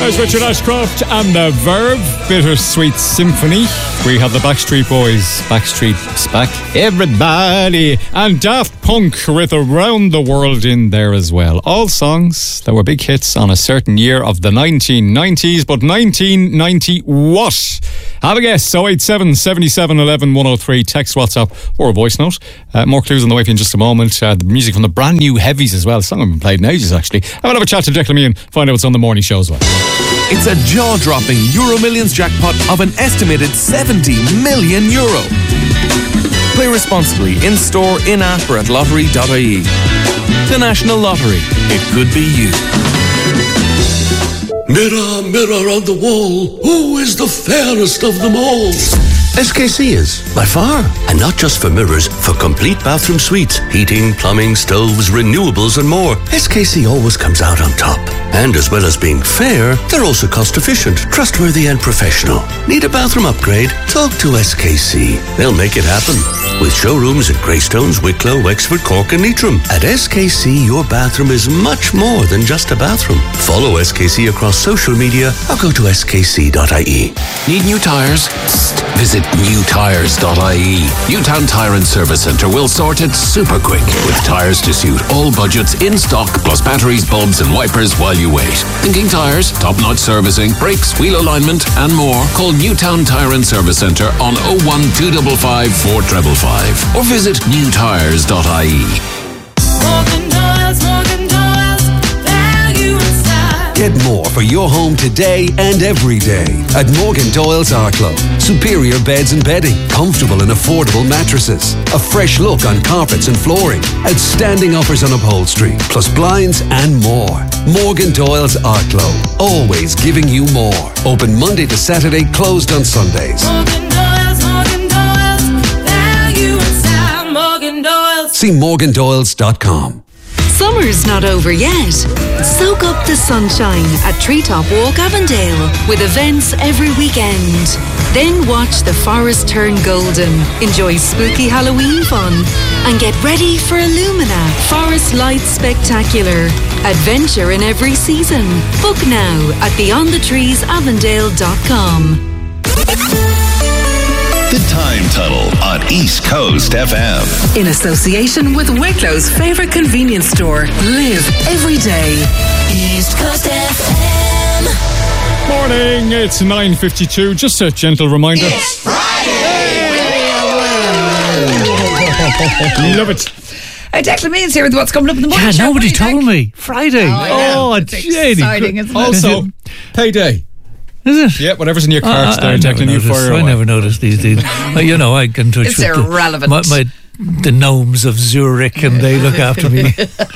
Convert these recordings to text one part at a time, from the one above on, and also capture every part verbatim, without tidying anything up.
There's Richard Ashcroft and the Verve, Bittersweet Symphony. We have the Backstreet Boys, Backstreet's back, everybody, and Daft Punk with Around the World in there as well. All songs that were big hits on a certain year of the nineteen nineties, but nineteen ninety what? Have a guess. oh eight seven, seven seven, one one, one oh three, text, WhatsApp or a voice note. Uh, more clues on the way for you in just a moment. Uh, the music from the brand new Heavies as well. A song I haven't played in ages actually. I'm going to have a chat to Declan Meehan, find out what's on the morning show as well. It's a jaw-dropping Euro Millions jackpot of an estimated seventy million euro. Play responsibly in-store, in-app or at lottery dot I E. The National Lottery. It could be you. Mirror, mirror on the wall, who is the fairest of them all? S K C is, by far. And not just for mirrors, for complete bathroom suites, heating, plumbing, stoves, renewables and more. S K C always comes out on top. And as well as being fair, they're also cost efficient, trustworthy and professional. Need a bathroom upgrade? Talk to S K C. They'll make it happen. With showrooms at Greystones, Wicklow, Wexford, Cork and Leitrim. At S K C, your bathroom is much more than just a bathroom. Follow S K C across social media or go to S K C dot I E. Need new tyres? Visit new tyres dot I E. Newtown Tyre and Service Centre will sort it super quick with tyres to suit all budgets in stock, plus batteries, bulbs and wipers while you wait. Thinking tyres, top-notch servicing, brakes, wheel alignment and more? Call Newtown Tyre and Service Centre on oh one, two five five, four five five five or visit new tyres dot I E. Get more for your home today and every day at Morgan Doyle's Arklow. Superior beds and bedding, comfortable and affordable mattresses, a fresh look on carpets and flooring, outstanding offers on upholstery, plus blinds and more. Morgan Doyle's Arklow, always giving you more. Open Monday to Saturday, closed on Sundays. Morgan Doyle's, Morgan Doyle's, value inside Morgan Doyle's. See morgan doyles dot com. Summer's not over yet. Soak up the sunshine at Treetop Walk Avondale with events every weekend. Then watch the forest turn golden, enjoy spooky Halloween fun, and get ready for Illumina Forest Lights Spectacular. Adventure in every season. Book now at beyond the trees avondale dot com. The Time Tunnel on East Coast F M. In association with Wicklow's favourite convenience store. Live every day. East Coast F M. Morning, it's nine fifty-two. Just a gentle reminder. It's Friday! Love it. Uh, Declan Meehan's here with what's coming up in the morning. Yeah, show. nobody What do you told think? me. Friday. Oh, Oh, it's Janie. exciting, isn't it? Also, payday. Is it? Yeah, whatever's in your Oh, cards I, there, I never Declan, you noticed. fire I away. never noticed these things. Well, you know, I get in touch It's with irrelevant. The, my, my, the gnomes of Zurich and they look after me.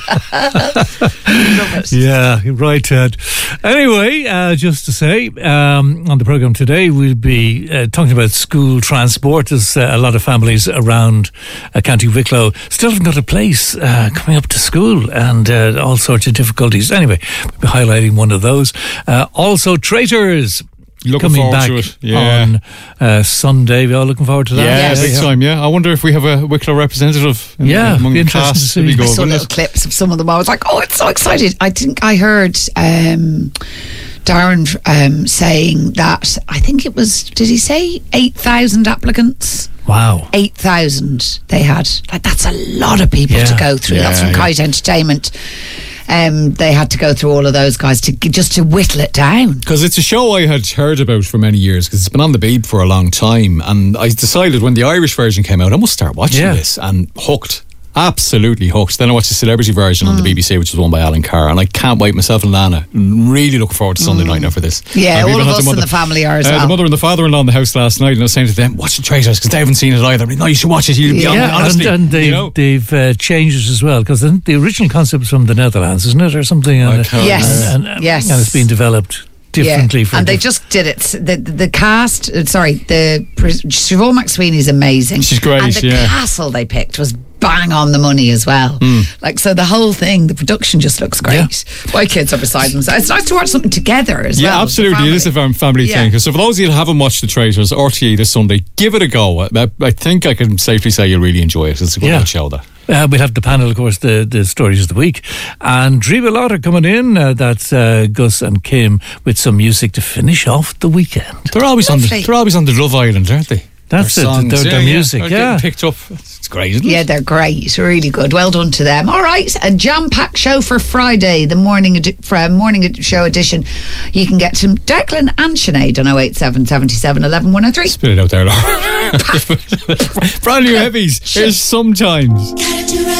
Yeah, right, Ted. Anyway, uh, just to say, um, on the programme today, we'll be uh, talking about school transport. There's uh, a lot of families around uh, County Wicklow still haven't got a place uh, coming up to school and uh, all sorts of difficulties. Anyway, we'll be highlighting one of those. Uh, also, traitors. Looking coming forward back to it. Yeah. on uh, Sunday. We're all looking forward to that. Yeah, Yes. big time, yeah. I wonder if we have a Wicklow representative in, Yeah, among be the interesting cast. to see. It'd be I good, saw wouldn't little it? clips of some of them. I was like, oh, it's so excited. I think I heard um, Darren um, saying that, I think it was, did he say eight thousand applicants? Wow. eight thousand they had. Like, that's a lot of people Yeah. to go through. Yeah, That's from yeah. Kite Entertainment. Um, they had to go through all of those guys to just to whittle it down. Because it's a show I had heard about for many years, because it's been on the Beeb for a long time, and I decided when the Irish version came out, I must start watching Yeah. this, and hooked. Absolutely hooked. Then I watched the celebrity version on the B B C, which was won by Alan Carr, and I can't wait. Myself and Lana really look forward to Sunday night now for this. Yeah, I've all even of had us the in the family are as uh, well. The mother and the father-in-law in the house last night, and I was saying to them, watch the traitors, because they haven't seen it either. I'm like, no, you should watch it. You'll be on it, Yeah, honestly. and, and they've, you know? they've uh, changed it as well, because the, the original concept's from the Netherlands, isn't it, or something? And, I can't Yes. and, and, Yes. and it's been developed differently. For and they diff- just did it. The the, the cast, uh, sorry, the Siobhan McSweeney's amazing. She's great, and the yeah. castle they picked was bang on the money as well. Like, so the whole thing, the production just looks great. My kids are beside them. So it's nice to watch something together as Yeah, well. absolutely. It is a fam- family Yeah. thing. So for those of you that haven't watched The Traitors, R T E this Sunday, give it a go. I, I think I can safely say you'll really enjoy it. It's a good Yeah. old show, that. Uh, we'll have the panel, of course, the, the stories of the week. And Dreva Lotta coming in. Uh, that's uh, Gus and Kim with some music to finish off the weekend. They're always on the, Lovely. they're always on the Love Island, aren't they? That's Their it, songs, their- their yeah, music, They're yeah. getting picked up. It's great, isn't Yeah, it? they're great. Really good. Well done to them. All right, a jam-packed show for Friday, the morning edi- for morning ed- show edition. You can get some Declan and Sinead on oh eight seven, seven seven, one one, one oh three. Spit it out there, Laura. Brand new heavies. Here's Sometimes.